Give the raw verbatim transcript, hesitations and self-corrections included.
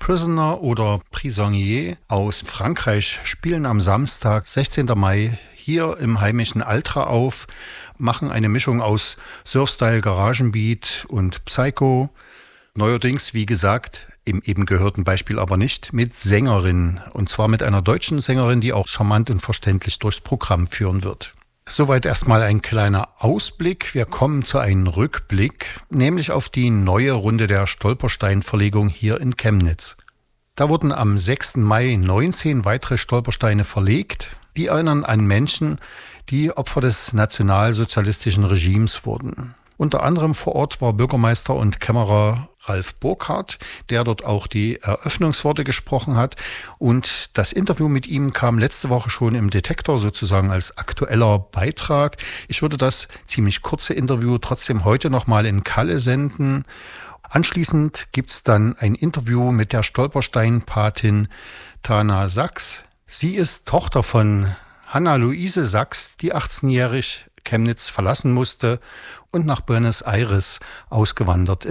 Prisoner oder Prisonnier aus Frankreich spielen am Samstag, sechzehnten Mai, hier im heimischen Altra auf, machen eine Mischung aus Surfstyle, Garagenbeat und Psycho. Neuerdings, wie gesagt, im eben gehörten Beispiel aber nicht, mit Sängerin. Und zwar mit einer deutschen Sängerin, die auch charmant und verständlich durchs Programm führen wird. Soweit erstmal ein kleiner Ausblick. Wir kommen zu einem Rückblick, nämlich auf die neue Runde der Stolperstein-Verlegung hier in Chemnitz. Da wurden am sechsten Mai neunzehn weitere Stolpersteine verlegt. Die erinnern an Menschen, die Opfer des nationalsozialistischen Regimes wurden. Unter anderem vor Ort war Bürgermeister und Kämmerer Ralf Burkhardt, der dort auch die Eröffnungsworte gesprochen hat. Und das Interview mit ihm kam letzte Woche schon im Detektor sozusagen als aktueller Beitrag. Ich würde das ziemlich kurze Interview trotzdem heute nochmal in Kalle senden. Anschließend gibt's dann ein Interview mit der Stolperstein-Patin Tana Sachs. Sie ist Tochter von Hanna-Luise Sachs, die achtzehnjährig Chemnitz verlassen musste und nach Buenos Aires ausgewandert ist.